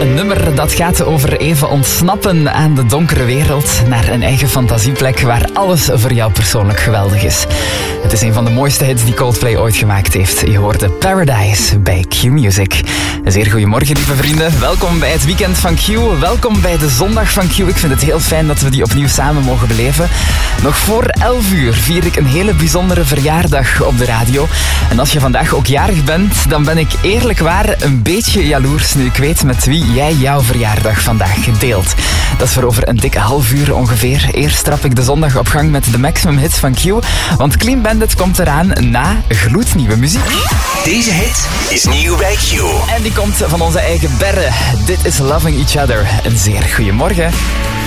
Een nummer dat gaat over even ontsnappen aan de donkere wereld naar een eigen fantasieplek waar alles voor jou persoonlijk geweldig is. Het is een van de mooiste hits die Coldplay ooit gemaakt heeft. Je hoorde Paradise bij Q Music. Een zeer goedemorgen, lieve vrienden. Welkom bij het weekend van Q. Welkom bij de zondag van Q. Ik vind het heel fijn dat we die opnieuw samen mogen beleven. Nog voor 11 uur vier ik een hele bijzondere verjaardag op de radio. En als je vandaag ook jarig bent, dan ben ik eerlijk waar een beetje jaloers nu ik weet met wie jij jouw verjaardag vandaag deelt. Dat is voor over een dikke half uur ongeveer. Eerst trap ik de zondag op gang met de maximum hits van Q. Want Clean Bandit komt eraan na gloednieuwe muziek. Deze hit is nieuw bij Q. En die komt van onze eigen Berre. Dit is Loving Each Other. Een zeer goeiemorgen.